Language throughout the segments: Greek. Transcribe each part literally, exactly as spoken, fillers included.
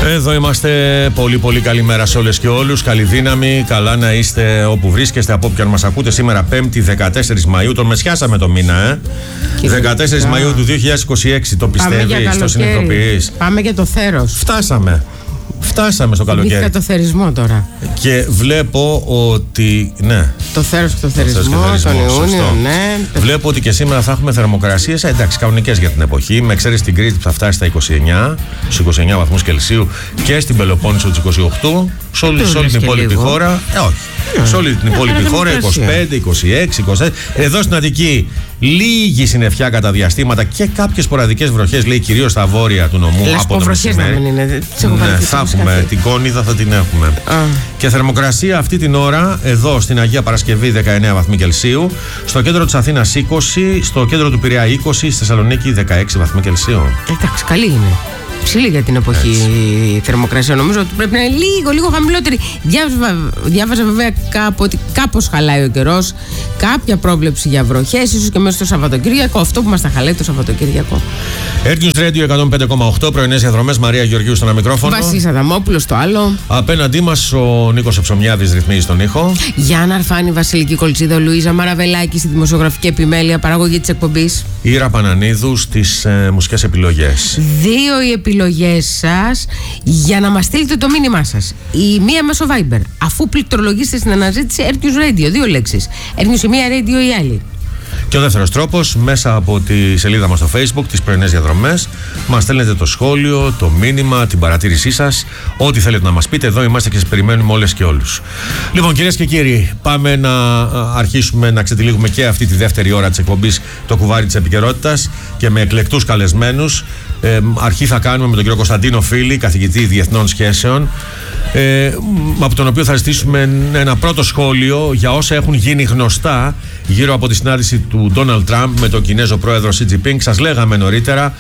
Εδώ είμαστε. Πολύ πολύ καλημέρα σε όλες και όλους. Καλή δύναμη. Καλά να είστε όπου βρίσκεστε, από όποιον μας ακούτε. Σήμερα Πέμπτη δεκατέσσερις Μαΐου. Τον μεσιάσαμε το μήνα, ε. δεκατέσσερις Μαΐου του δύο χιλιάδες είκοσι έξι. Το πιστεύεις, το συνειδητοποιείς? Πάμε για το θέρος. Φτάσαμε. Φτάσαμε στο καλοκαίρι. Μπήκα το θερισμό τώρα. Και βλέπω ότι. Ναι. Το θέρος και το θερισμό, τον Ιούνιο, ναι. Βλέπω ότι και σήμερα θα έχουμε θερμοκρασίες, εντάξει, κανονικές για την εποχή. Με εξαίρεση την Κρήτη που θα φτάσει στα είκοσι εννιά, στους είκοσι εννιά βαθμούς Κελσίου, και στην Πελοπόννησο τους είκοσι οκτώ. Σε όλη, σε όλη την υπόλοιπη χώρα. Ε, όχι. Yeah. Σε όλη την υπόλοιπη χώρα είκοσι πέντε, είκοσι έξι, είκοσι επτά. Εδώ στην Αττική λίγη συννεφιά κατά διαστήματα και κάποιες σποραδικές βροχές, λέει, κυρίως στα βόρεια του νομού. Λες από το μεσημέρι. Να μην είναι. Ναι, θα έχουμε την Κόνιδα, θα την έχουμε. Uh. Και θερμοκρασία αυτή την ώρα εδώ στην Αγία Παρασκευή δεκαεννιά βαθμοί Κελσίου. Στο κέντρο της Αθήνας είκοσι, στο κέντρο του Πειραιά είκοσι, στη Θεσσαλονίκη δεκαέξι βαθμοί Κελσίου. Εντάξει, καλή είναι. Ψηλή για την εποχή η θερμοκρασία. Νομίζω ότι πρέπει να είναι λίγο, λίγο χαμηλότερη. Διάβαζα, διάβαζα βέβαια κάπου ότι κάπως χαλάει ο καιρός. Κάποια πρόβλεψη για βροχές, ίσως και μέσα στο Σαββατοκύριακο. Αυτό που μας τα χαλάει το Σαββατοκύριακο. Air News Radio εκατόν πέντε κόμμα οκτώ, πρωινές διαδρομές. Μαρία Γεωργίου στο ένα μικρόφωνο. Βασίλης Αδαμόπουλος στο άλλο. Απέναντί μας ο Νίκος Εψωμιάδης ρυθμίζει τον ήχο. Γιάννα Αρφάνη, Βασιλική Κολτσίδα, Λουίζα Μαραβελάκη στη δημοσιογραφική επιμέλεια, παραγωγή της εκπομπής. Ήρα Πανανίδου στις ε, μουσικές επιλογές. Δύο οι επιλογές σας για να μας στείλετε το μήνυμά σας. Η μία μέσω Viber, αφού πληκτρολογήσετε στην αναζήτηση Air News Radio, δύο λέξεις. Air News η μία, Radio η άλλη. Και ο δεύτερος τρόπος, μέσα από τη σελίδα μας στο Facebook, τις πρωινές διαδρομές, μας στέλνετε το σχόλιο, το μήνυμα, την παρατήρησή σας, ό,τι θέλετε να μας πείτε. Εδώ είμαστε και σας περιμένουμε όλες και όλους. Λοιπόν, κυρίες και κύριοι, πάμε να αρχίσουμε να ξετυλίγουμε και αυτή τη δεύτερη ώρα της εκπομπής, το κουβάρι της επικαιρότητας, και με εκλεκτούς καλεσμένους. Ε, αρχή θα κάνουμε με τον κύριο Κωνσταντίνο Φίλη, καθηγητή Διεθνών Σχέσεων, ε, από τον οποίο θα ζητήσουμε ένα πρώτο σχόλιο για όσα έχουν γίνει γνωστά γύρω από τη συνάντηση του Ντόναλντ Τραμπ με τον Κινέζο πρόεδρο Σι Τζινπίνγκ. Σας λέγαμε νωρίτερα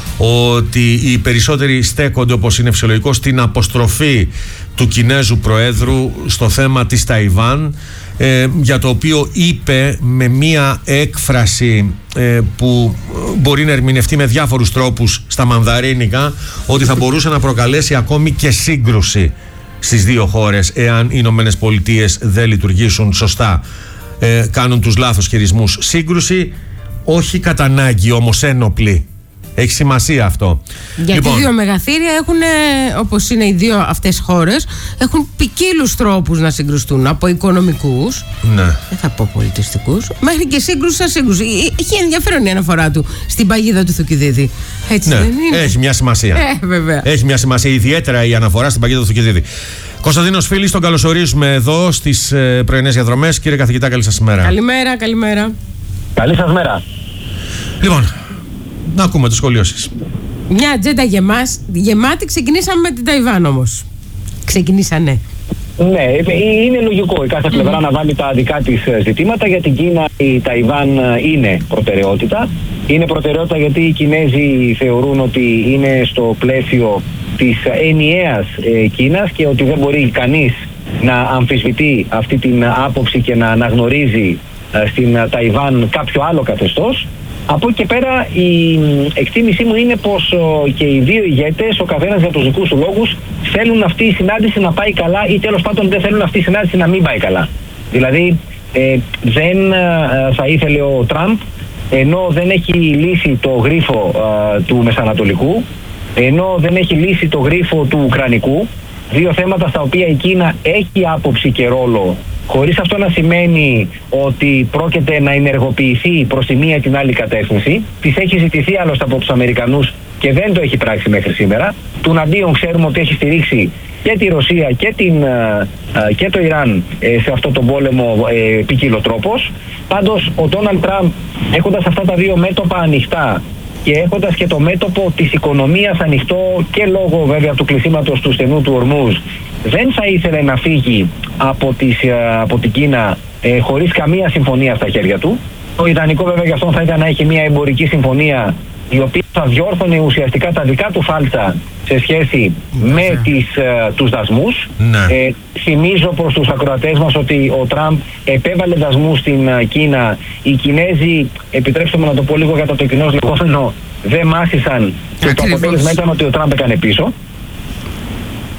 ότι οι περισσότεροι στέκονται, όπως είναι φυσιολογικό, στην αποστροφή του Κινέζου προέδρου στο θέμα της Ταϊβάν, ε, για το οποίο είπε με μία έκφραση ε, που μπορεί να ερμηνευτεί με διάφορους τρόπους στα μανδαρίνικα, ότι θα μπορούσε να προκαλέσει ακόμη και σύγκρουση στις δύο χώρες εάν οι Ηνωμένες Πολιτείες δεν λειτουργήσουν σωστά, ε, κάνουν τους λάθος χειρισμούς. Σύγκρουση όχι κατά ανάγκη όμως ένοπλη. Έχει σημασία αυτό. Γιατί λοιπόν, δύο μεγαθύρια έχουν, όπως είναι οι δύο αυτές χώρες, έχουν ποικίλους τρόπους να συγκρουστούν. Από οικονομικούς, ναι, δεν θα πω πολιτιστικούς, μέχρι και σύγκρουση σαν σύγκρουση. Έχει ενδιαφέρον η αναφορά του στην παγίδα του Θουκυδίδη. Έτσι, ναι, δεν είναι? Έχει μια σημασία. Ε, βέβαια. Έχει μια σημασία, ιδιαίτερα η αναφορά στην παγίδα του Θουκυδίδη. Κωνσταντίνος Φίλης, τον καλωσορίζουμε εδώ στις ε, πρωινές διαδρομές. Κύριε καθηγητά, καλή σας μέρα. Καλημέρα, καλημέρα. Καλή σας μέρα. Λοιπόν, να ακούμε το σχόλιο σας. Μια ατζέντα γεμάς, γεμάτη. Ξεκινήσαμε με την Ταϊβάν όμως. Ξεκινήσανε. Ναι, είναι λογικό η κάθε πλευρά mm. να βάλει τα δικά της ζητήματα. Για την Κίνα η Ταϊβάν είναι προτεραιότητα. Είναι προτεραιότητα γιατί οι Κινέζοι θεωρούν ότι είναι στο πλαίσιο της ενιαίας ε, Κίνας και ότι δεν μπορεί κανείς να αμφισβητεί αυτή την άποψη και να αναγνωρίζει ε, στην Ταϊβάν κάποιο άλλο καθεστώς. Από εκεί και πέρα η εκτίμησή μου είναι πως ο, και οι δύο ηγέτες, ο καθένας για τους δικούς του λόγους, θέλουν αυτή η συνάντηση να πάει καλά ή τέλος πάντων δεν θέλουν αυτή η συνάντηση να μην πάει καλά. Δηλαδή ε, δεν ε, θα ήθελε ο Τραμπ, ενώ δεν έχει λύσει το γρίφο ε, του Μεσανατολικού, ενώ δεν έχει λύσει το γρίφο του Ουκρανικού, δύο θέματα στα οποία η Κίνα έχει άποψη και ρόλο, χωρίς αυτό να σημαίνει ότι πρόκειται να ενεργοποιηθεί προς τη μία την άλλη κατεύθυνση. Της έχει ζητηθεί άλλωστε από τους Αμερικανούς και δεν το έχει πράξει μέχρι σήμερα. Τουναντίον ξέρουμε ότι έχει στηρίξει και τη Ρωσία και, την, και το Ιράν σε αυτό τον πόλεμο ποικιλοτρόπως. Πάντως ο Ντόναλντ Τραμπ, έχοντας αυτά τα δύο μέτωπα ανοιχτά και έχοντας και το μέτωπο της οικονομίας ανοιχτό και λόγω βέβαια του κλεισίματος του στενού του Ορμούζ, δεν θα ήθελε να φύγει από, τις, από την Κίνα ε, χωρίς καμία συμφωνία στα χέρια του. Το ιδανικό βέβαια για αυτόν θα ήταν να έχει μια εμπορική συμφωνία η οποία θα διόρθωνε ουσιαστικά τα δικά του φάλτσα σε σχέση με τις, uh, τους δασμούς. Ναι. Ε, θυμίζω προς τους ακροατές μας ότι ο Τραμπ επέβαλε δασμούς στην uh, Κίνα. Οι Κινέζοι, επιτρέψτε μου να το πω λίγο για το κοινό λεγόμενο, δεν μάσησαν και το αποτέλεσμα ήταν ότι ο Τραμπ έκανε πίσω.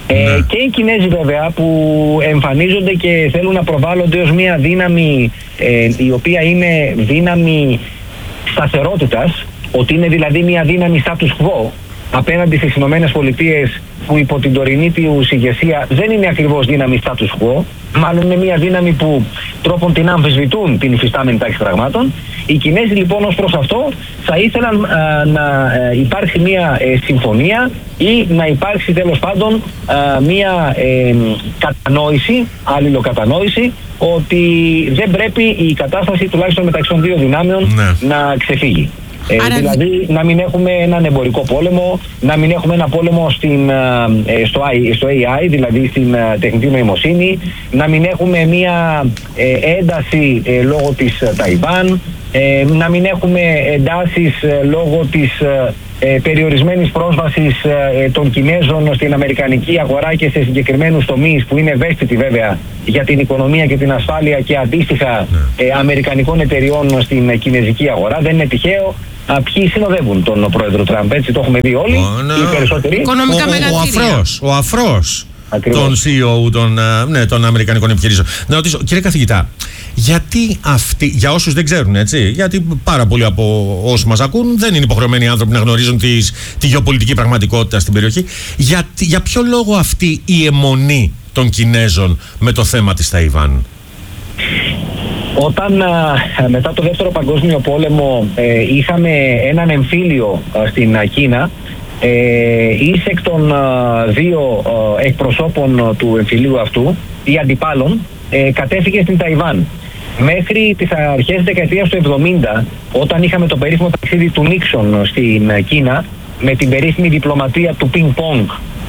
Ε, και οι Κινέζοι βέβαια που εμφανίζονται και θέλουν να προβάλλονται ως μια δύναμη ε, η οποία είναι δύναμη σταθερότητας, ότι είναι δηλαδή μια δύναμη status quo απέναντι στις Ηνωμένες Πολιτείες που υπό την τωρινή τους ηγεσία δεν είναι ακριβώς δύναμη status quo, μάλλον είναι μια δύναμη που τρόπον την αμφισβητούν την υφιστάμενη τάξη πραγμάτων. Οι Κινέζοι λοιπόν ως προς αυτό θα ήθελαν α, να α, υπάρξει μια ε, συμφωνία ή να υπάρξει τέλος πάντων α, μια ε, κατανόηση, αλληλοκατανόηση, ότι δεν πρέπει η κατάσταση τουλάχιστον μεταξύ των δύο δυνάμεων ναι. να ξεφύγει. Ε, Άρα... Δηλαδή να μην έχουμε έναν εμπορικό πόλεμο, να μην έχουμε ένα πόλεμο στην, ε, στο, στο έι άι, δηλαδή στην ε, τεχνητή νοημοσύνη, να μην έχουμε μια ε, ένταση ε, λόγω της ε, Ταϊβάν, ε, να μην έχουμε εντάσεις ε, λόγω της ε, ε, περιορισμένης πρόσβασης ε, των Κινέζων στην αμερικανική αγορά και σε συγκεκριμένους τομείς που είναι ευαίσθητοι βέβαια για την οικονομία και την ασφάλεια και αντίστοιχα ε, αμερικανικών εταιριών στην κινέζικη αγορά. Δεν είναι τυχαίο ποιοι συνοδεύουν τον πρόεδρο Τραμπ, έτσι το έχουμε δει όλοι, oh, no. οι περισσότεροι. Οικονομικά ο, ο, ο αφρός, ο αφρός των σι ι ο των, ναι, των αμερικανικών επιχειρήσεων. Να ρωτήσω, κύριε καθηγητά, γιατί αυτοί, για όσους δεν ξέρουν, έτσι, γιατί πάρα πολλοί από όσους μας ακούν δεν είναι υποχρεωμένοι άνθρωποι να γνωρίζουν τις, τη γεωπολιτική πραγματικότητα στην περιοχή, για, για ποιο λόγο αυτή η αιμονή των Κινέζων με το θέμα της Ταϊβάν? Όταν α, μετά το δεύτερο παγκόσμιο πόλεμο ε, είχαμε έναν εμφύλιο α, στην Κίνα, ε, εις εκ των α, δύο α, εκπροσώπων του εμφυλίου αυτού ή αντιπάλων ε, κατέφυγε στην Ταϊβάν. Μέχρι τις αρχές της δεκαετίας του εβδομήντα, όταν είχαμε το περίφημο ταξίδι του Νίξον στην Κίνα με την περίφημη διπλωματία του πινκ-πονγκ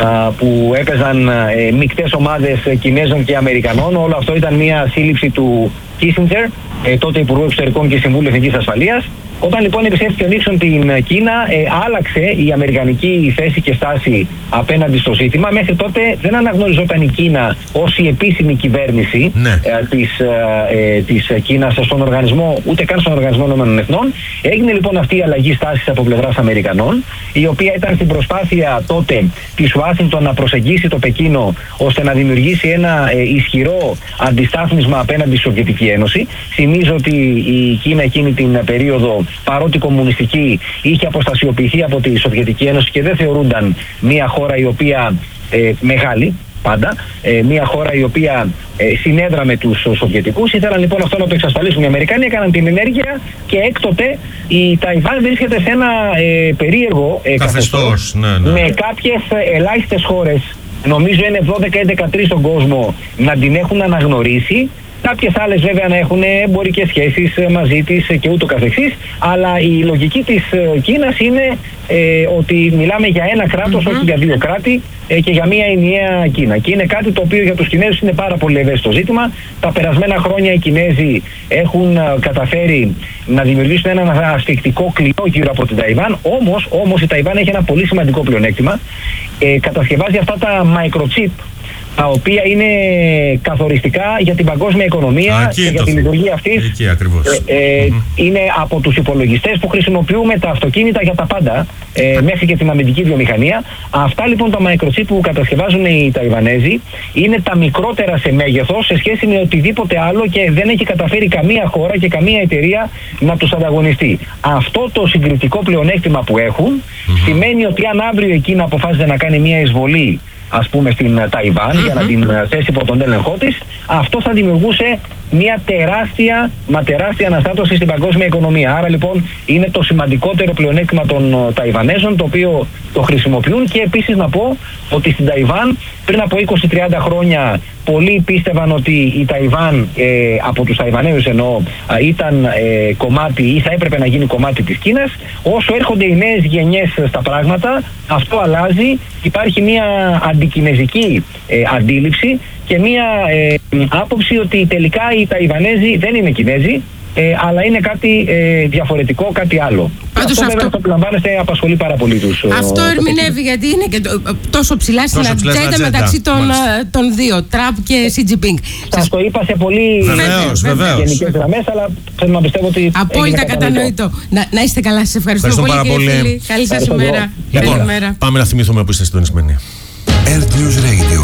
που έπαιζαν ε, μεικτές ομάδες Κινέζων και Αμερικανών, όλο αυτό ήταν μια σύλληψη του Κίσινджερ, ε, τότε Υπουργού Εξωτερικών και Συμβούλου Εθνικής Ασφαλείας. Όταν λοιπόν επισκέφθηκε ο Νίξον την Κίνα, ε, άλλαξε η αμερικανική θέση και στάση απέναντι στο ζήτημα. Μέχρι τότε δεν αναγνωριζόταν η Κίνα ως η επίσημη κυβέρνηση ναι. ε, της, ε, της Κίνας στον οργανισμό, ούτε καν στον Οργανισμό Ηνωμένων Εθνών. Έγινε λοιπόν αυτή η αλλαγή στάσης από πλευράς Αμερικανών, η οποία ήταν στην προσπάθεια τότε της Ουάσιγκτον να προσεγγίσει το Πεκίνο ώστε να δημιουργήσει ένα ε, ισχυρό αντιστάθμισμα απέναντι στη Σοβιετική Ένωση. Θυμίζω ότι η Κίνα εκείνη την περίοδο, παρότι κομμουνιστική, είχε αποστασιοποιηθεί από τη Σοβιετική Ένωση και δεν θεωρούνταν μια χώρα η οποία ε, μεγάλη πάντα, ε, μια χώρα η οποία ε, συνέδρα με τους Σοβιετικούς. Ήθελαν λοιπόν αυτό να το εξασφαλίσουν οι Αμερικάνοι, έκαναν την ενέργεια και έκτοτε η Ταϊβάν βρίσκεται σε ένα ε, περίεργο ε, καθεστώς ναι, ναι. με κάποιες ελάχιστες χώρες, νομίζω είναι δώδεκα ή δεκατρείς στον κόσμο, να την έχουν αναγνωρίσει. Κάποιες άλλες βέβαια να έχουν εμπορικές σχέσεις μαζί της και ούτω καθεξής, αλλά η λογική της Κίνας είναι ε, ότι μιλάμε για ένα κράτος, mm-hmm. όχι για δύο κράτη ε, και για μια ενιαία Κίνα. Και είναι κάτι το οποίο για τους Κινέζους είναι πάρα πολύ ευαίσθητο ζήτημα. Τα περασμένα χρόνια οι Κινέζοι έχουν ε, καταφέρει να δημιουργήσουν ένα ασφικτικό κλειό γύρω από την Ταϊβάν, όμως, όμως η Ταϊβάν έχει ένα πολύ σημαντικό πλεονέκτημα. Ε, κατασκευάζει αυτά τα microchip, τα οποία είναι καθοριστικά για την παγκόσμια οικονομία Α, και για τη λειτουργία αυτής. Εκεί, ακριβώς. Ε, ε, mm-hmm. Είναι από τους υπολογιστές που χρησιμοποιούμε τα αυτοκίνητα για τα πάντα, ε, μέχρι και την αμυντική βιομηχανία. Αυτά λοιπόν τα microchip που κατασκευάζουν οι Ταϊβανέζοι είναι τα μικρότερα σε μέγεθος σε σχέση με οτιδήποτε άλλο και δεν έχει καταφέρει καμία χώρα και καμία εταιρεία να τους ανταγωνιστεί. Αυτό το συγκριτικό πλεονέκτημα που έχουν mm-hmm. σημαίνει ότι αν αύριο η Κίνα αποφάσισε να κάνει μια εισβολή, ας πούμε, στην Ταϊβάν mm-hmm. για να την θέσει υπό τον έλεγχό της, αυτό θα δημιουργούσε μια τεράστια, μα τεράστια αναστάτωση στην παγκόσμια οικονομία. Άρα λοιπόν είναι το σημαντικότερο πλεονέκτημα των Ταϊβανέζων, το οποίο το χρησιμοποιούν. Και επίσης να πω ότι στην Ταϊβάν πριν από είκοσι με τριάντα χρόνια πολλοί πίστευαν ότι η Ταϊβάν, ε, από τους Ταϊβανέζους εννοώ, ήταν ε, κομμάτι ή θα έπρεπε να γίνει κομμάτι της Κίνας. Όσο έρχονται οι νέες γενιές στα πράγματα, αυτό αλλάζει. Υπάρχει μια αντικινεζική ε, αντίληψη και μια ε, άποψη ότι τελικά οι Ταϊβανέζοι δεν είναι Κινέζοι, ε, αλλά είναι κάτι ε, διαφορετικό, κάτι άλλο. Πάντως αυτό, αυτό... βέβαια, το αντιλαμβάνεστε, απασχολεί πάρα πολύ τους. Αυτό ο, ερμηνεύει γιατί είναι και το, τόσο ψηλά στην ατζέντα μεταξύ των, των δύο, Τραμπ και Σι Τζινπίνγκ. Σας το είπα σε πολύ γενικές γραμμές, αλλά θέλω να πιστεύω ότι απόλυτα κατανοητό. Να, να είστε καλά, σας ευχαριστώ, ευχαριστώ πολύ, κύριε Φίλη. Καλή σας ημέρα. Λοιπόν, πάμε να θυμηθούμε που είστε συντονισμένοι. Earth News Radio.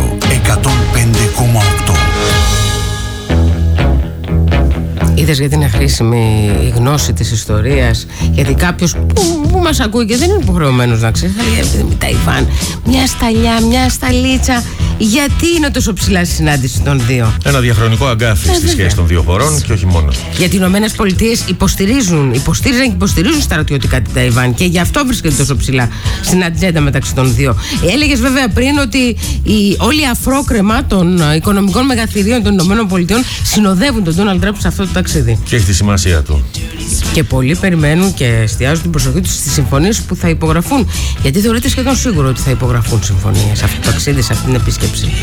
Είδες γιατί είναι χρήσιμη η γνώση της ιστορίας? Γιατί κάποιος που, που μας ακούει και δεν είναι υποχρεωμένος να ξέρει, θα λέει με Ταϊβάν, μια σταλιά, μια σταλίτσα. Γιατί είναι τόσο ψηλά η συνάντηση των δύο? Ένα διαχρονικό αγκάθι ε, στη σχέση των δύο χωρών και όχι μόνο. Γιατί οι Ηνωμένες Πολιτείες υποστηρίζουν, υποστήριζαν και υποστηρίζουν στρατιωτικά την Ταϊβάν και γι' αυτό βρίσκεται τόσο ψηλά στην ατζέντα μεταξύ των δύο. Έλεγες βέβαια πριν ότι η, όλη η αφρόκρεμα των οικονομικών μεγαθυρίων των Ηνωμένων Πολιτειών συνοδεύουν τον Ντόναλντ Τραμπ σε αυτό το ταξίδι. Και έχει τη σημασία του. Και πολλοί περιμένουν και εστιάζουν την προσοχή τους στις συμφωνίες που θα υπογραφούν. Γιατί θεωρείται σχεδόν σίγουρο ότι θα υπογραφούν συμφωνίες σε αυτό το ταξίδι, σε αυτή την επίσκεψη.